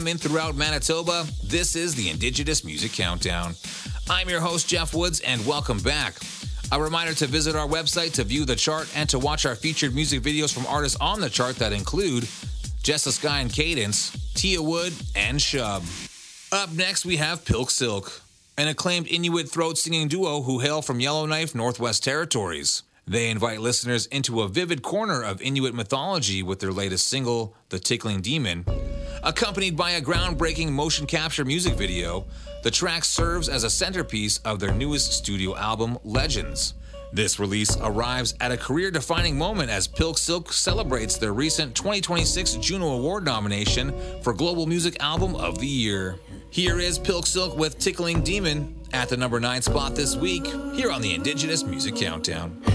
in throughout Manitoba, this is the Indigenous Music Countdown. I'm your host, Jeff Woods, and welcome back. A reminder to visit our website to view the chart and to watch our featured music videos from artists on the chart that include Jessa Sky and Cadence, Tia Wood, and Shub. Up next, we have Pilk Silk, an acclaimed Inuit throat-singing duo who hail from Yellowknife, Northwest Territories. They invite listeners into a vivid corner of Inuit mythology with their latest single, The Tickling Demon. Accompanied by a groundbreaking motion capture music video, the track serves as a centerpiece of their newest studio album, Legends. This release arrives at a career-defining moment as Pilk Silk celebrates their recent 2026 Juno Award nomination for Global Music Album of the Year. Here is Pilk Silk with Tickling Demon at the number 9 spot this week, here on the Indigenous Music Countdown.